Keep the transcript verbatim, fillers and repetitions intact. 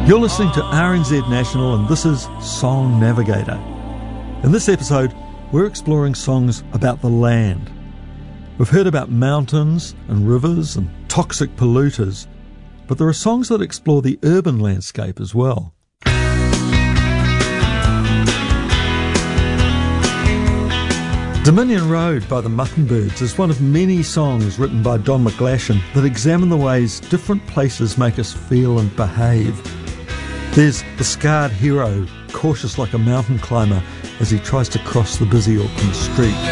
You're listening to R N Z National and this is Song Navigator. In this episode, we're exploring songs about the land. We've heard about mountains and rivers and toxic polluters, but there are songs that explore the urban landscape as well. Dominion Road by the Muttonbirds is one of many songs written by Don McGlashan that examine the ways different places make us feel and behave. There's the scarred hero, cautious like a mountain climber as he tries to cross the busy Auckland street.